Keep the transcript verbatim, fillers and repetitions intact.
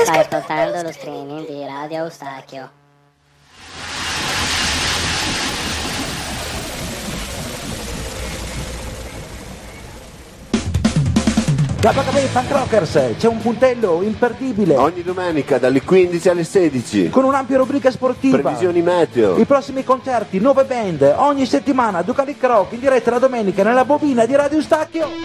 Stai ascoltando lo streaming di Radio Eustachio. Da Bagabei Punk Rockers c'è un puntello imperdibile. Ogni domenica dalle quindici alle sedici. Con un'ampia rubrica sportiva. Previsioni meteo. I prossimi concerti, nuove band. Ogni settimana Ducalic Rock in diretta la domenica nella bobina di Radio Eustachio.